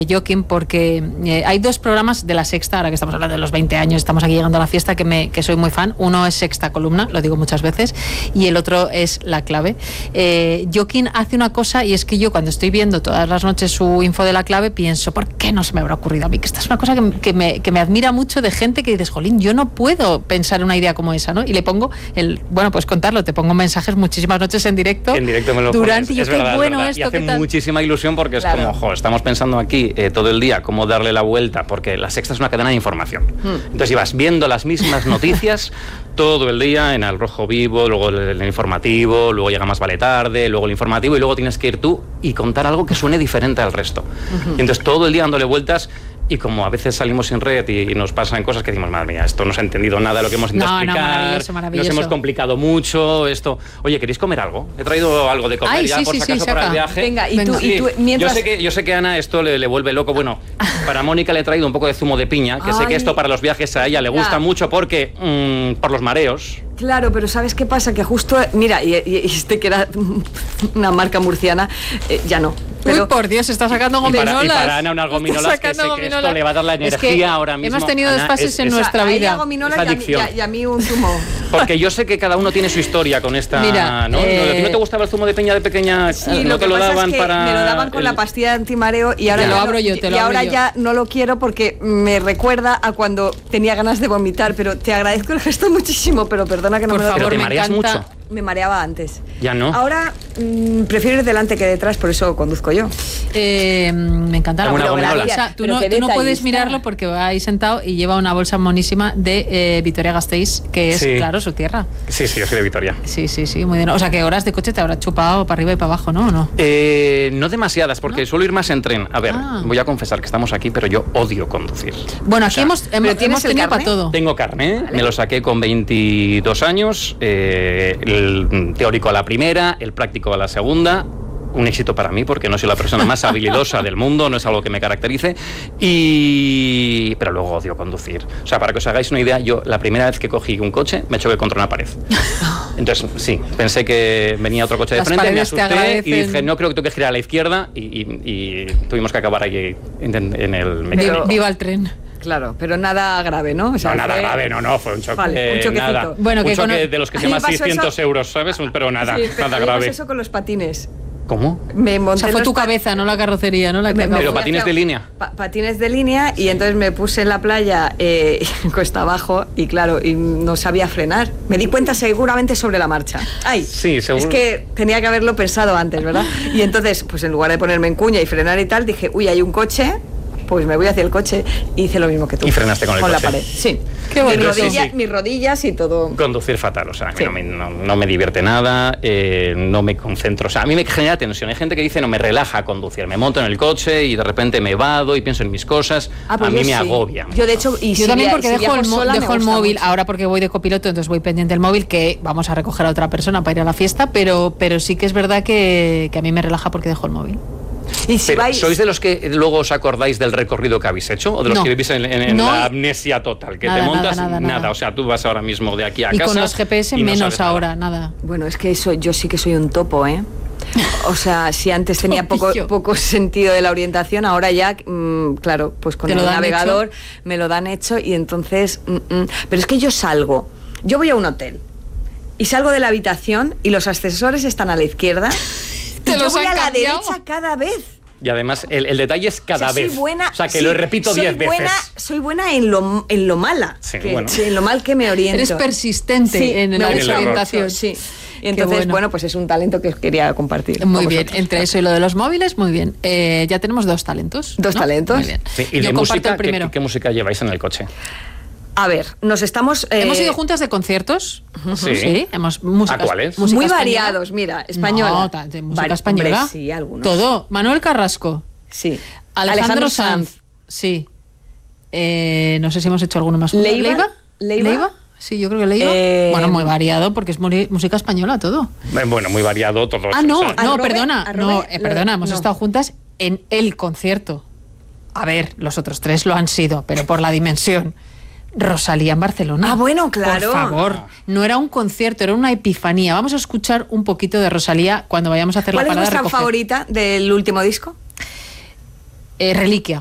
Joaquín, porque hay dos programas de La Sexta, ahora que estamos hablando de los 20 años, estamos aquí llegando a la fiesta, que soy muy fan. Uno es Sexta Columna, lo digo muchas veces, y el otro es La Clave. Joaquín hace una cosa, y es que yo cuando estoy viendo todas las noches su info de La Clave, pienso, ¿por qué no se me habrá ocurrido a mí? Que esta es una cosa que me admira mucho, de gente que dices, jolín, yo no puedo pensar en una idea como esa, ¿no? Y le pongo, pues contarlo, te pongo mensajes muchísimas noches en directo. En directo me lo durante, pones. y yo, es qué verdad, bueno es verdad. esto, y hace muchísima ilusión porque es como, estamos pensando aquí todo el día cómo darle la vuelta, porque La Sexta es una cadena de información. Entonces ibas viendo las mismas noticias todo el día en Al Rojo Vivo, luego el informativo, luego llega Más Vale Tarde, luego el informativo, y luego tienes que ir tú y contar algo que suene diferente al resto. Y entonces todo el día dándole vueltas. Y como a veces salimos sin red y nos pasan cosas que decimos, madre mía, esto no se ha entendido nada de lo que hemos intentado explicar, maravilloso. nos hemos complicado mucho, esto... Oye, ¿queréis comer algo? He traído algo de comer por si acaso para el viaje. Venga, y tú mientras... Yo sé que a Ana esto le vuelve loco. Bueno, para Mónica le he traído un poco de zumo de piña, que sé que esto para los viajes a ella le gusta mucho porque por los mareos. Claro, pero ¿sabes qué pasa? Que justo, mira, y este que era una marca murciana, ya no. Pero, uy, por Dios, está sacando gominolas. Y para Ana unas gominolas que sé que esto le va a dar la energía ahora mismo. Hemos tenido desfases en nuestra vida. Gominolas y a mí un zumo. Porque yo sé que cada uno tiene su historia con esta... Mira, ¿no? ¿A ti no te gustaba el zumo de piña de pequeña? Sí, ¿No te lo daban para...? Me lo daban con la pastilla de antimareo y ahora, ahora ya no lo quiero porque me recuerda a cuando tenía ganas de vomitar, pero te agradezco el gesto muchísimo, pero perdona que no me lo... Por favor, ¿Te mareas mucho? Me mareaba antes. Ya no. Ahora prefiero ir delante que detrás, por eso conduzco yo. Me encanta la gominola. O sea, tú no puedes mirarlo porque va ahí sentado y lleva una bolsa monísima de Vitoria-Gasteiz, que es, claro, su tierra. Sí, yo soy de Vitoria. Sí, muy bien. O sea, que horas de coche te habrás chupado para arriba y para abajo, ¿no? ¿O no? No demasiadas, porque suelo ir más en tren. A ver, voy a confesar que estamos aquí, pero yo odio conducir. Bueno, aquí hemos tenido para todo. Tengo carné, me lo saqué con 22 años, el teórico a la primera, el práctico a la segunda. Un éxito para mí porque no soy la persona más habilidosa del mundo, no es algo que me caracterice, pero luego odio conducir. O sea, para que os hagáis una idea, yo la primera vez que cogí un coche me choqué contra una pared. Entonces, sí, pensé que venía otro coche de frente, me asusté y dije, no creo que tengo que girar a la izquierda y tuvimos que acabar ahí en el mecánico. Viva el tren. Claro, pero nada grave, ¿no? O sea, no, nada grave, no, fue un choque. Vale, un choquecito. Nada. Bueno, un choque de los que se llaman 600 eso, euros, ¿sabes? Pero nada, pero nada grave. eso con los patines. ¿Cómo? Me monté, o sea, fue tu cabeza, no la carrocería, ¿no? Pero patines de línea. Patines de línea, y entonces me puse en la playa cuesta abajo y claro, y no sabía frenar. Me di cuenta seguramente sobre la marcha. ¡Ay! Sí, seguro. Es que tenía que haberlo pensado antes, ¿verdad? Y entonces, pues en lugar de ponerme en cuña y frenar y tal, dije, uy, hay un coche, pues me voy hacia el coche, y hice lo mismo que tú. Y frenaste con el coche. La pared, sí. Qué bueno. Mis rodillas y todo. Conducir fatal, o sea, a mí no me divierte nada, no me concentro, o sea, a mí me genera tensión. Hay gente que dice, no, me relaja conducir, me monto en el coche y de repente me vado y pienso en mis cosas, pues a mí me agobia. Yo de hecho, yo también porque dejo el móvil, mucho. ahora porque voy de copiloto, entonces voy pendiente del móvil, que vamos a recoger a otra persona para ir a la fiesta, pero sí que es verdad que a mí me relaja porque dejo el móvil. Y si pero, ¿sois de los que luego os acordáis del recorrido que habéis hecho? ¿O de los que vivís en la amnesia total? Que nada, te montas, nada. O sea, tú vas ahora mismo de aquí a y casa. Y con los GPS menos ahora, nada. Bueno, es que eso, yo sí que soy un topo, ¿eh? O sea, si antes tenía poco sentido de la orientación, ahora ya, claro, pues con el navegador hecho? Me lo dan hecho y entonces... Pero es que yo voy a un hotel y salgo de la habitación y los ascensores están a la izquierda. Y yo voy a la derecha cada vez. Y además, el detalle es cada vez. Soy buena, o sea, que lo repito 10 veces. Soy buena en lo mala. Sí, en lo mal que me oriento. Eres persistente en la desorientación. Sí. Y entonces, pues es un talento que quería compartir. Muy bien, entre eso y lo de los móviles, muy bien. Ya tenemos dos talentos. Dos talentos. Muy bien. Sí, y yo de música, ¿qué música lleváis en el coche? A ver, hemos ido juntas de conciertos. Sí. ¿A cuáles? Muy variados, mira, española. No, de música española. Hombre, sí, algunos. Todo. Manuel Carrasco. Sí. Alejandro Sanz. Sí. No sé si hemos hecho alguno más. ¿Leiva? Sí, yo creo que Leiva. Bueno, muy variado porque es música española todo. Bueno, muy variado todo. Perdona, hemos estado juntas en el concierto. A ver, los otros tres lo han sido, pero por la dimensión. Rosalía en Barcelona. Ah, bueno, claro. Por favor, no era un concierto, era una epifanía. Vamos a escuchar un poquito de Rosalía cuando vayamos a hacer la parada. ¿Cuál es vuestra favorita del último disco? Reliquia.